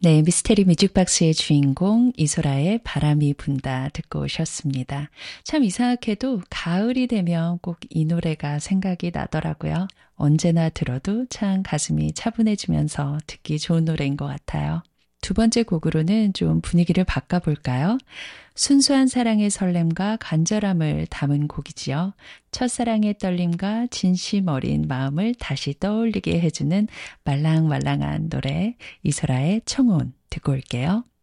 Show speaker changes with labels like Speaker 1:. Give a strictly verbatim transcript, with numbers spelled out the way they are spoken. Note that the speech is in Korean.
Speaker 1: 네, 미스테리 뮤직박스의 주인공 이소라의 바람이 분다 듣고 오셨습니다. 참 이상하게도 가을이 되면 꼭 이 노래가 생각이 나더라고요. 언제나 들어도 참 가슴이 차분해지면서 듣기 좋은 노래인 것 같아요. 두 번째 곡으로는 좀 분위기를 바꿔볼까요? 순수한 사랑의 설렘과 간절함을 담은 곡이지요. 첫사랑의 떨림과 진심 어린 마음을 다시 떠올리게 해주는 말랑말랑한 노래 이소라의 청혼 듣고 올게요.